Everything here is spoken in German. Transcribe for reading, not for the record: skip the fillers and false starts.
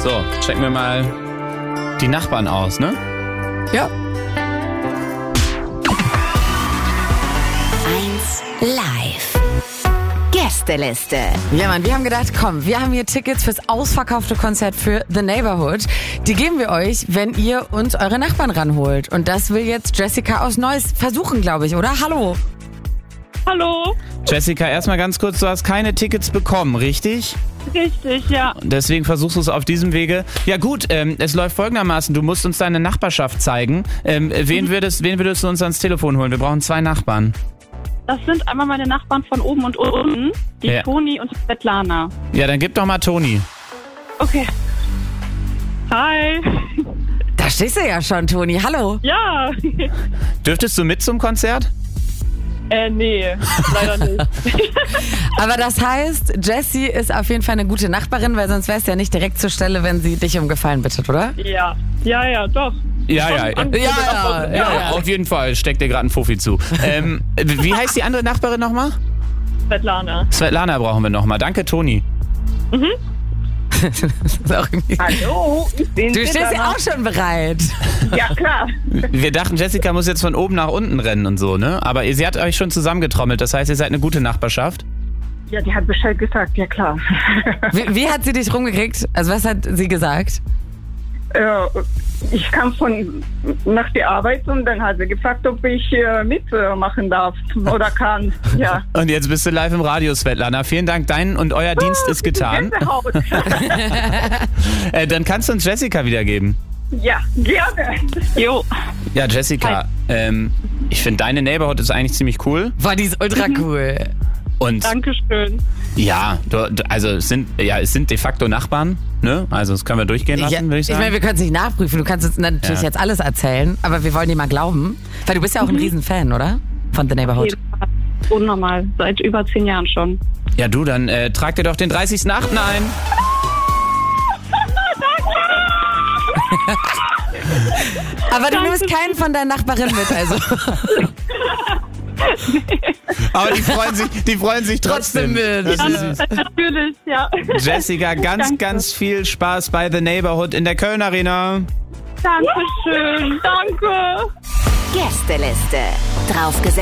So, checken wir mal die Nachbarn aus, ne? Ja. 1 Live. Gästeliste. Ja, Mann, wir haben gedacht, komm, wir haben hier Tickets fürs ausverkaufte Konzert für The Neighborhood. Die geben wir euch, wenn ihr uns eure Nachbarn ranholt. Und das will jetzt Jessica aus Neuss versuchen, glaube ich, oder? Hallo. Hallo. Jessica, erstmal ganz kurz, du hast keine Tickets bekommen, richtig? Richtig, ja. Deswegen versuchst du es auf diesem Wege. Ja gut, es läuft folgendermaßen, du musst uns deine Nachbarschaft zeigen. Wen würdest du uns ans Telefon holen? Wir brauchen 2 Nachbarn. Das sind einmal meine Nachbarn von oben und unten, die Ja. Toni und die Svetlana. Ja, dann gib doch mal Toni. Okay. Hi. Da stehst du ja schon, Toni. Hallo. Ja. Dürftest du mit zum Konzert? Nee, leider nicht. Aber das heißt, Jessie ist auf jeden Fall eine gute Nachbarin, weil sonst wär's ja nicht direkt zur Stelle, wenn sie dich um Gefallen bittet, oder? Ja. Ja, doch. Ja. Ja. Auf jeden Fall steckt dir gerade ein Fuffi zu. Wie heißt die andere Nachbarin nochmal? Svetlana. Svetlana brauchen wir nochmal. Danke, Toni. Das ist auch irgendwie... Hallo, ich bin Du stehst ja Svetlana. auch schon bereit. Ja, klar. Wir dachten, Jessica muss jetzt von oben nach unten rennen und so, ne? Aber sie hat euch schon zusammengetrommelt. Das heißt, ihr seid eine gute Nachbarschaft. Ja, die hat Bescheid gesagt, ja klar. Wie hat sie dich rumgekriegt? Also was hat sie gesagt? Ich kam nach der Arbeit und dann hat sie gefragt, ob ich mitmachen darf oder kann. Ja. Und jetzt bist du live im Radio, Svetlana. Vielen Dank, dein und euer Dienst ist getan. Gänsehaut. Dann kannst du uns Jessica wiedergeben. Ja, gerne. Jo. Ja, Jessica, ich finde, deine Neighborhood ist eigentlich ziemlich cool. Boah, die ist ultra cool. Und Dankeschön. ja, also es sind de facto Nachbarn, ne? Also das können wir durchgehen lassen, würde ich sagen. meine, wir können es nicht nachprüfen. Du kannst uns natürlich jetzt alles erzählen, aber wir wollen dir mal glauben. Weil du bist ja auch ein Riesenfan, oder? Von The Neighborhood. Unnormal. Seit über 10 Jahren schon. Ja, du, dann trag dir doch den 30.8. ein. Aber du nimmst keinen von deinen Nachbarinnen mit, also. Aber die freuen sich trotzdem. mit. Das ist süß. Natürlich, ja. Jessica, ganz viel Spaß bei The Neighborhood in der Köln Arena. Dankeschön. Danke. Gästeliste. Draufgesetzt.